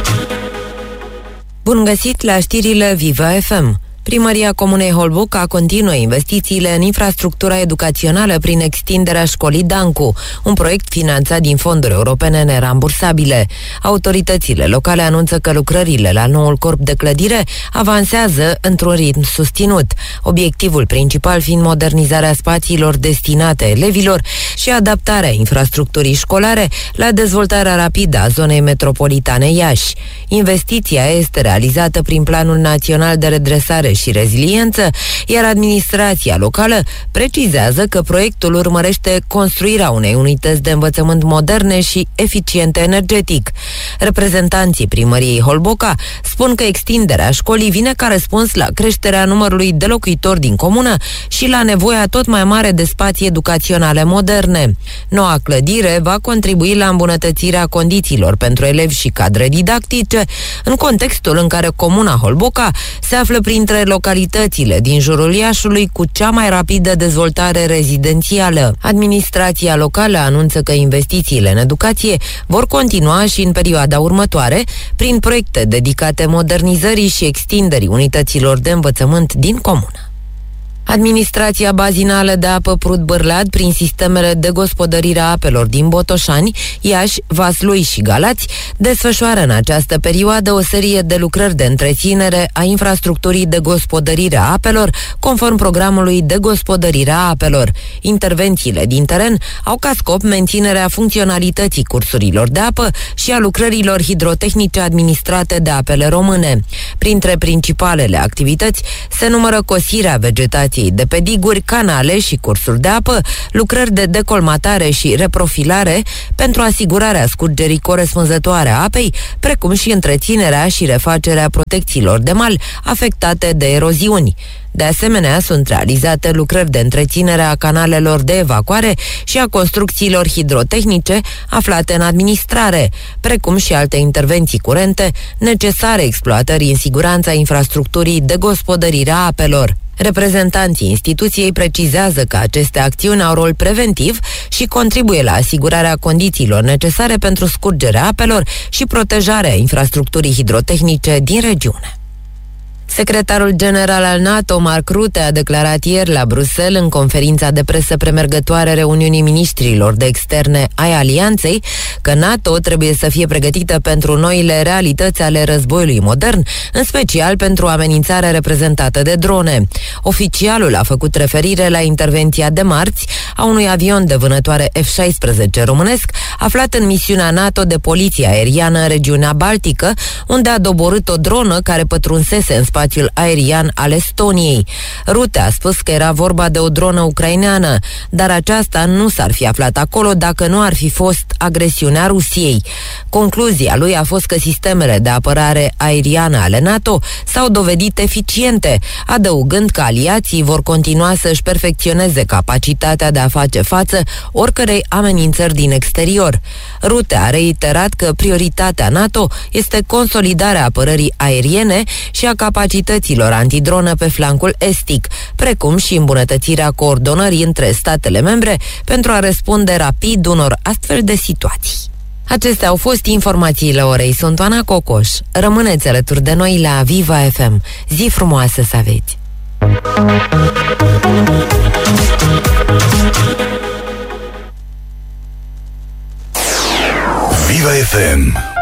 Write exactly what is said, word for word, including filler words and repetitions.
Bun găsit la știrile Viva F M. Primăria Comunei Holbuca continuă investițiile în infrastructura educațională prin extinderea școlii Dancu, un proiect finanțat din fonduri europene nerambursabile. Autoritățile locale anunță că lucrările la noul corp de clădire avansează într-un ritm susținut, obiectivul principal fiind modernizarea spațiilor destinate elevilor și adaptarea infrastructurii școlare la dezvoltarea rapidă a zonei metropolitane Iași. Investiția este realizată prin Planul Național de Redresare și Reziliență, iar administrația locală precizează că proiectul urmărește construirea unei unități de învățământ moderne și eficiente energetic. Reprezentanții primăriei Holboca spun că extinderea școlii vine ca răspuns la creșterea numărului de locuitori din comună și la nevoia tot mai mare de spații educaționale moderne. Noua clădire va contribui la îmbunătățirea condițiilor pentru elevi și cadre didactice, în contextul în care comuna Holboca se află printre localitățile din jurul Iașului cu cea mai rapidă dezvoltare rezidențială. Administrația locală anunță că investițiile în educație vor continua și în perioada următoare prin proiecte dedicate modernizării și extinderii unităților de învățământ din comună. Administrația bazinală de apă Prut-Bârlad, prin sistemele de gospodărire a apelor din Botoșani, Iași, Vaslui și Galați, desfășoară în această perioadă o serie de lucrări de întreținere a infrastructurii de gospodărire a apelor, conform programului de gospodărire a apelor. Intervențiile din teren au ca scop menținerea funcționalității cursurilor de apă și a lucrărilor hidrotehnice administrate de Apele Române. Printre principalele activități se numără cosirea vegetației de pe diguri, canale și cursuri de apă, lucrări de decolmatare și reprofilare pentru asigurarea scurgerii corespunzătoare a apei, precum și întreținerea și refacerea protecțiilor de mal afectate de eroziuni. De asemenea, sunt realizate lucrări de întreținere a canalelor de evacuare și a construcțiilor hidrotehnice aflate în administrare, precum și alte intervenții curente necesare exploatării în siguranța infrastructurii de gospodărire a apelor. Reprezentanții instituției precizează că aceste acțiuni au rol preventiv și contribuie la asigurarea condițiilor necesare pentru scurgerea apelor și protejarea infrastructurii hidrotehnice din regiune. Secretarul general al NATO, Mark Rutte, a declarat ieri la Bruxelles, în conferința de presă premergătoare reuniunii ministrilor de externe ai alianței, că NATO trebuie să fie pregătită pentru noile realități ale războiului modern, în special pentru amenințarea reprezentată de drone. Oficialul a făcut referire la intervenția de marți a unui avion de vânătoare F șaisprezece românesc, aflat în misiunea NATO de poliție aeriană în regiunea Baltică, unde a doborât o dronă care pătrunsese în spațiul aerian al Estoniei. Rutte a spus că era vorba de o dronă ucraineană, dar aceasta nu s-ar fi aflat acolo dacă nu ar fi fost agresiunea Rusiei. Concluzia lui a fost că sistemele de apărare aeriană ale NATO s-au dovedit eficiente, adăugând că aliații vor continua să-și perfecționeze capacitatea de a face față oricărei amenințări din exterior. Rutte a reiterat că prioritatea NATO este consolidarea apărării aeriene și a capacităților antidronă pe flancul estic, precum și îmbunătățirea coordonării între statele membre pentru a răspunde rapid unor astfel de situații. Acestea au fost informațiile orei. Sunt Oana Cocoș. Rămâneți alături de noi la Viva F M. Zi frumoasă să aveți! Viva F M.